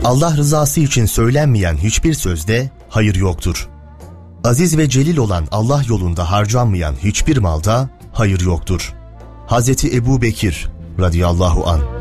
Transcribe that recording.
Allah rızası için söylenmeyen hiçbir sözde hayır yoktur. Aziz ve celil olan Allah yolunda harcanmayan hiçbir malda hayır yoktur. Hazreti Ebu Bekir radıyallahu anh.